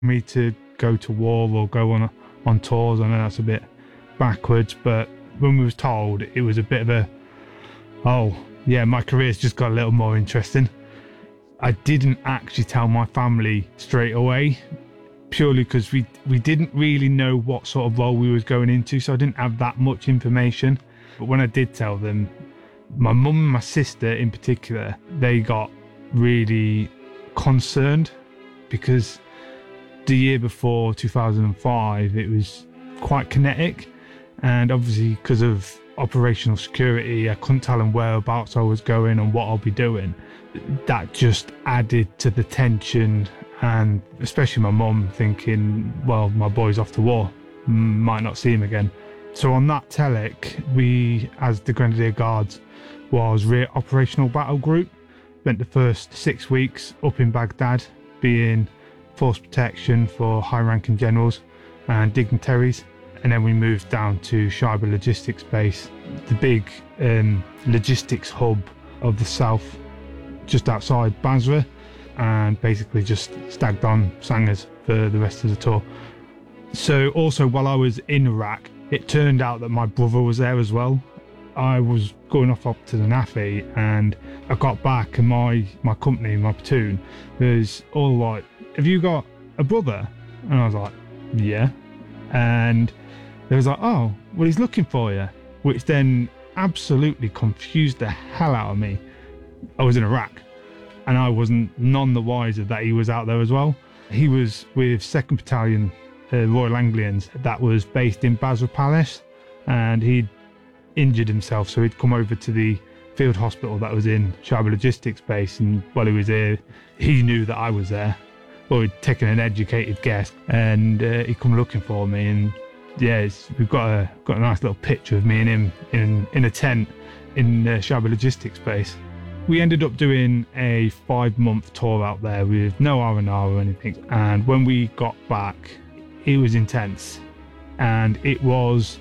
me to go to war or go on tours. I know that's a bit backwards, but when we was told, it was a bit of a, oh yeah, my career's just got a little more interesting. I didn't actually tell my family straight away, purely because we didn't really know what sort of role we was going into, so I didn't have that much information. But when I did tell them, my mum and my sister in particular, they got really concerned, because the year before, 2005, it was quite kinetic, and obviously because of operational security, I couldn't tell them whereabouts I was going and what I'll be doing. That just added to the tension, and especially my mum thinking, well, my boy's off to war, might not see him again. So on that Telek, we, as the Grenadier Guards, was Rear Operational Battle Group. Spent the first 6 weeks up in Baghdad, being force protection for high-ranking generals and dignitaries. And then we moved down to Shaiba Logistics Base, the big logistics hub of the south, just outside Basra, and basically just stagged on Sangers for the rest of the tour. So also while I was in Iraq, it turned out that my brother was there as well. I was going off up to the NAFI, and I got back, and my company, my platoon, was all like, have you got a brother? And I was like, yeah. And they was like, oh, well, he's looking for you, which then absolutely confused the hell out of me. I was in Iraq, and I wasn't none the wiser that he was out there as well. He was with 2nd Battalion Royal Anglians that was based in Basra Palace, and he'd injured himself, so he'd come over to the field hospital that was in Shaiba Logistics Base, and while he was there, he knew that I was there, or he'd taken an educated guess, and he come looking for me. And yeah, we've got a nice little picture of me and him in a tent in Shaiba Logistics Base. We ended up doing a 5-month tour out there with no R&R or anything, and when we got back, it was intense, and it was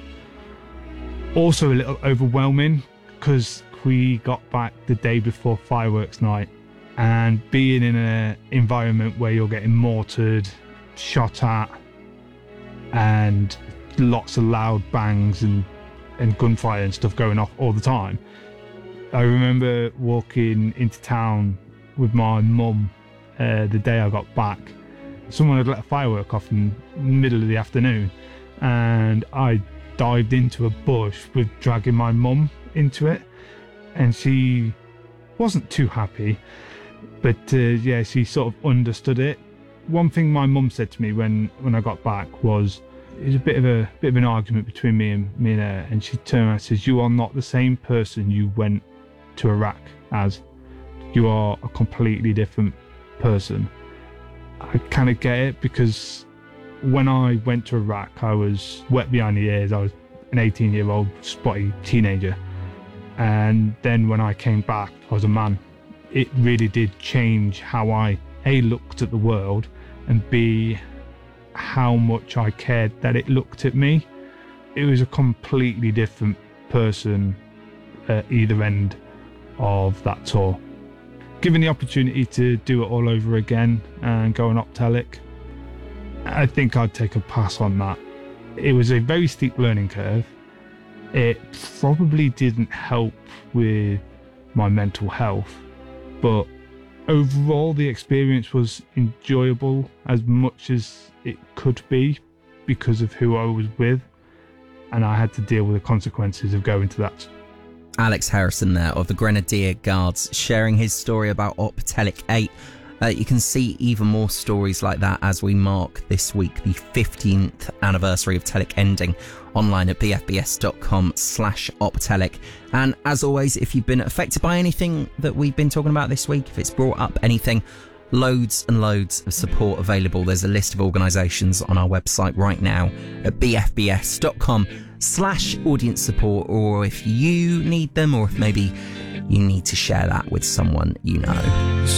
also a little overwhelming because we got back the day before fireworks night, and being in an environment where you're getting mortared, shot at, and lots of loud bangs and gunfire and stuff going off all the time. I remember walking into town with my mum the day I got back. Someone had let a firework off in the middle of the afternoon, and I dived into a bush with dragging my mum into it, and she wasn't too happy, but yeah, she sort of understood it. One thing my mum said to me when I got back was, it was a bit of an argument between me and her, and she turned around and says, you are not the same person you went to Iraq as. You are a completely different person. I kind of get it, because when I went to Iraq, I was wet behind the ears. I was an 18-year-old spotty teenager, and then when I came back, I was a man. It really did change how I A, looked at the world, and B, how much I cared that it looked at me. It was a completely different person at either end of that tour. Given the opportunity to do it all over again and go on Optelec, I think I'd take a pass on that. It was a very steep learning curve. It probably didn't help with my mental health, but overall the experience was enjoyable as much as it could be because of who I was with, and I had to deal with the consequences of going to that. Alex Harrison there of the Grenadier Guards, sharing his story about Optelec 8. You can see even more stories like that as we mark this week the 15th anniversary of Telek ending, online at bfbs.com/Optelec. And as always, if you've been affected by anything that we've been talking about this week, if it's brought up anything, loads and loads of support available. There's a list of organisations on our website right now at bfbs.com/audience support, or if you need them, or if maybe you need to share that with someone you know.